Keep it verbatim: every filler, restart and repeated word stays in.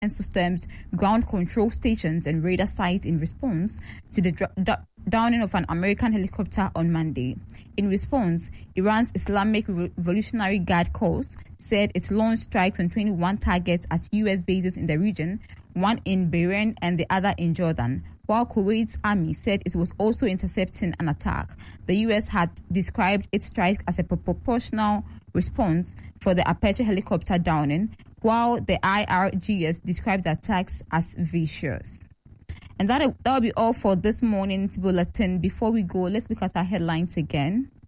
systems, ground control stations, and radar sites in response to the dr- d- downing of an American helicopter on Monday. In response, Iran's Islamic Revolutionary Guard Corps said it launched strikes on twenty-one targets at U S bases in the region, one in Bahrain and the other in Jordan, while Kuwait's army said it was also intercepting an attack. The U S had described its strike as a proportional response for the Apache helicopter downing, while the I R G S described the attacks as vicious. And that that will be all for this morning's bulletin. Before we go, let's look at our headlines again.